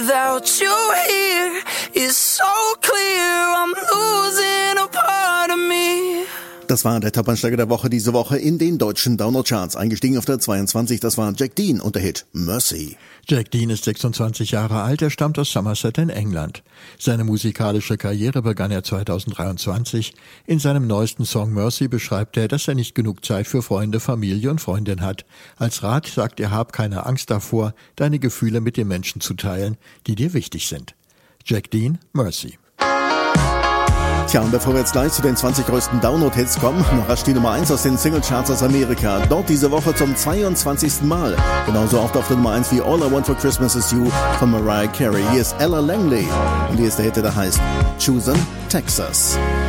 without you here is so clear. I'm losing a part of me. Das war der Top-Einsteiger der Woche diese Woche in den deutschen Download-Charts. Eingestiegen auf der 22, das war Jack Dean und der Hit Mercy. Jack Dean ist 26 Jahre alt, er stammt aus Somerset in England. Seine musikalische Karriere begann er 2023. In seinem neuesten Song Mercy beschreibt er, dass er nicht genug Zeit für Freunde, Familie und Freundin hat. Als Rat sagt er, hab keine Angst davor, deine Gefühle mit den Menschen zu teilen, die dir wichtig sind. Jack Dean, Mercy. Tja, und bevor wir jetzt gleich zu den 20 größten Download-Hits kommen, noch rasch die Nummer 1 aus den Singlecharts aus Amerika. Dort diese Woche zum 22. Mal. Genauso oft auf der Nummer 1 wie All I Want for Christmas Is You von Mariah Carey. Hier ist Ella Langley. Und hier ist der Hit, der heißt Choosing Texas.